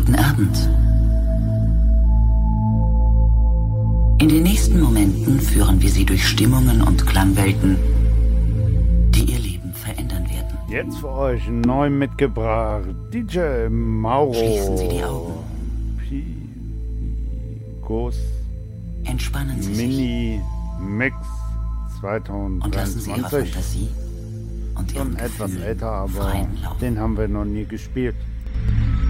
Guten Abend. In den nächsten Momenten führen wir Sie durch Stimmungen und Klangwelten, die Ihr Leben verändern werden. Jetzt für euch neu mitgebracht DJ Mauro. Schließen Sie die Augen. Picos Entspannen Sie sich Mini Mix 2023. und lassen Sie Ihre Fantasie und Ihren Schon etwas Gefühlen älter, aber freien Lauf. den haben wir noch nie gespielt.